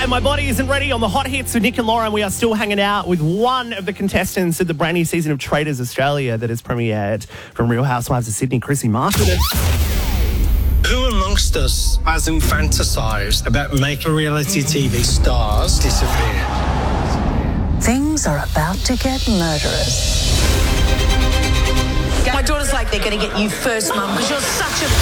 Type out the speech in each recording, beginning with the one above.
And My Body Isn't Ready on the Hot Hits with Nick and Lauren. We are still hanging out with one of the contestants of the brand new season of Traitors Australia that has premiered from Real Housewives of Sydney, Chrissy Martin. Who amongst us hasn't fantasised about making reality TV stars disappear? Things are about to get murderous. My daughter's like, they're going to get you first, Mum, because you're such a...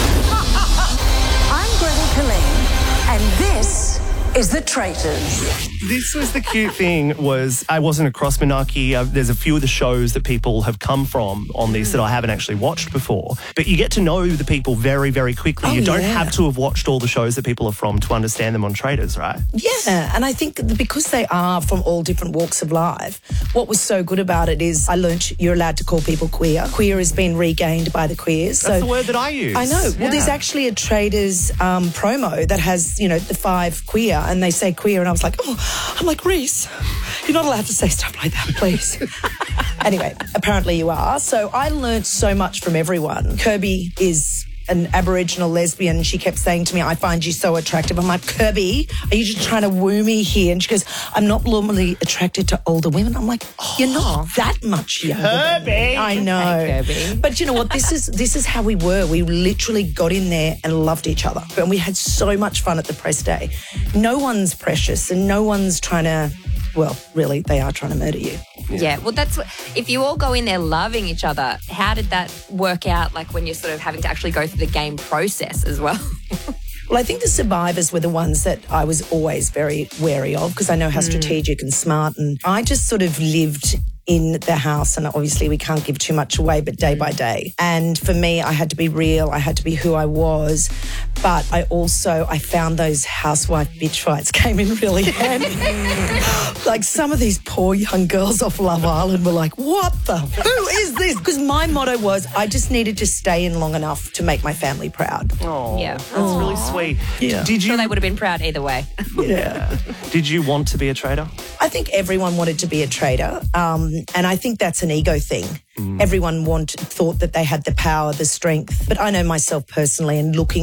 I'm Greta Colleen, and this is The Traitors. This was the cute thing was I wasn't across Menarche. There's a few of the shows that people have come from on this that I haven't actually watched before. But you get to know the people very, very quickly. You don't have to have watched all the shows that people are from to understand them on Traitors, right? Yeah, and I think because they are from all different walks of life, what was so good about it is I learnt you're allowed to call people queer. Queer has been regained by the queers. That's the word that I use. I know. Well, there's actually a Traitors promo that has, the 5 queer, and they say queer, and I was like, I'm like, Reese, you're not allowed to say stuff like that, please. Anyway, apparently you are. So I learnt so much from everyone. Kirby is an Aboriginal lesbian. She kept saying to me, I find you so attractive. I'm like, Kirby, are you just trying to woo me here? And she goes, I'm not normally attracted to older women. I'm like, you're not that much younger. Kirby! I know. Hey, Kirby. But you know what? This is how we were. We literally got in there and loved each other. And we had so much fun at the press day. No one's precious and no one's trying to, well, really, they are trying to murder you. Yeah, well, that's what, if you all go in there loving each other, how did that work out, like when you're sort of having to actually go through the game process as well? Well, I think the survivors were the ones that I was always very wary of because I know how strategic and smart, and I just sort of lived in the house, and obviously we can't give too much away, but day by day. And for me, I had to be real. I had to be who I was. But I found those housewife bitch fights came in really handy. Like some of these poor young girls off Love Island were like, who is this? Because my motto was I just needed to stay in long enough to make my family proud. Oh, Yeah. that's really sweet. Yeah. Did you? Sure, they would have been proud either way. Yeah. Did you want to be a traitor? I think everyone wanted to be a traitor, and I think that's an ego thing. Everyone thought that they had the power, the strength. But I know myself personally, and looking